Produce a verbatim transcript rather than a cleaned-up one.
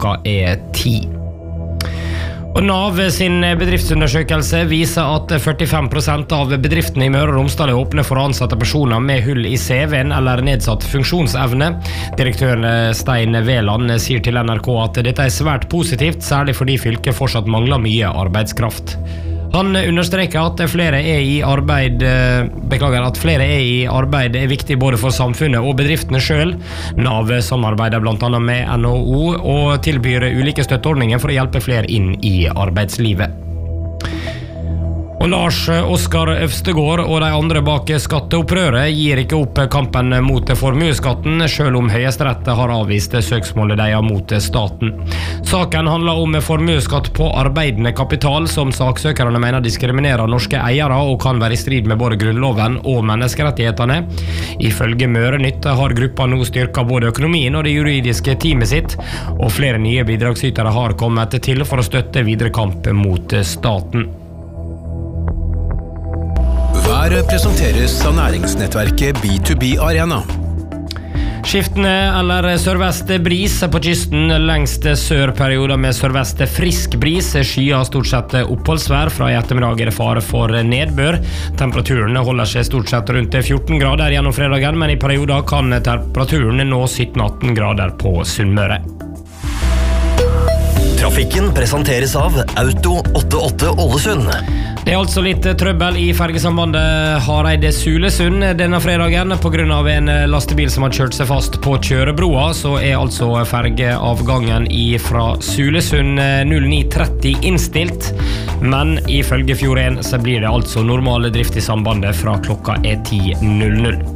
klokka er ti. Og NAV sin bedriftsundersøkelse viser at førtifem prosent av bedriftene i Møre og Romsdal er åpne for å ansette personer med hull i C V-en eller nedsatt funksjonsevne. Direktør Stein Veland sier til N R K at dette er svært positivt, særlig fordi fylket fortsatt mangler mye arbeidskraft. Han understreker at flere er i arbeid, beklager at flere er i arbeid er viktig både for samfunnet og bedriftene selv. NAV samarbeider blant annet med N H O og tilbyr ulike støtteordninger for å hjelpe flere inn i arbeidslivet. Og Lars Oskar Øvstegård og de andre bak skatteopprøret gir ikke opp kampen mot formueskatten, selv om Høyesterett har avvist søksmålet de har mot staten. Saken handler om formueskatt på arbeidende kapital, som saksøkerne mener diskriminerer norske eiere og kan være i strid med både grunnloven og menneskerettighetene. Ifølge Møre Nytt har gruppa nå styrket både økonomien og det juridiske teamet sitt, og flere nye bidragsytere har kommet til for å støtte videre kamp mot staten. Været presenteres av næringsnettverket B to B Arena. Skiftende eller sørvest bris på kysten, lengst sørperioder med sørvest frisk bris, skyer stort sett oppholdsvær. Fra i ettermiddag er det fare for nedbør. Temperaturen holder seg stort sett rundt fjorten grader gjennom fredagen, men i perioder kan temperaturen nå sytten atten grader på Sunnmøre. Trafikken presenteres av Auto åttiåtte Ålesund. Det er altså litt trøbbel i fergesambandet Hareide-Sulesund denne fredagen. På grunn av en lastebil som har kjørt seg fast på kjørebroa, så er altså fergeavgangen fra Sulesund null ni tretti innstilt. Men ifølge Fjord en så blir det altså normale drift i sambandet fra klokka er ti null null.